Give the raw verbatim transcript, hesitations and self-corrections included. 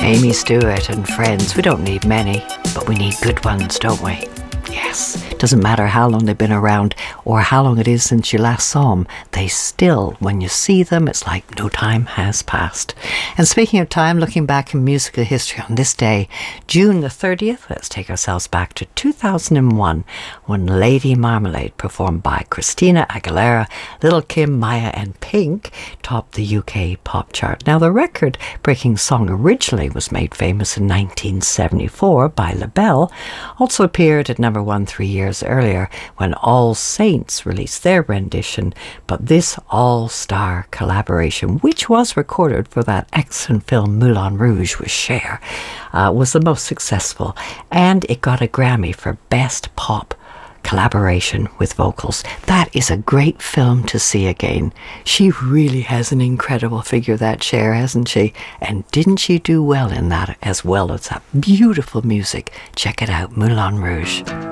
Amy Stewart and Friends. We don't need many, but we need good ones, don't we? Yes, doesn't matter how long they've been around or how long it is since you last saw them, they still, when you see them, it's like no time has passed. And speaking of time, looking back in musical history on this day, June the thirtieth, let's take ourselves back to two thousand one, when Lady Marmalade, performed by Christina Aguilera, Lil' Kim, Maya and Pink, topped the U K pop chart. Now, the record-breaking song originally was made famous in nineteen seventy-four by LaBelle, also appeared at number one three years earlier when All Saints released their rendition, but this all-star collaboration, which was recorded for that excellent film Moulin Rouge with Cher, uh, was the most successful, and it got a Grammy for Best Pop Collaboration with Vocals. That is a great film to see again. She really has an incredible figure, that Cher, hasn't she? And didn't she do well in that, as well as that beautiful music? Check it out, Moulin Rouge.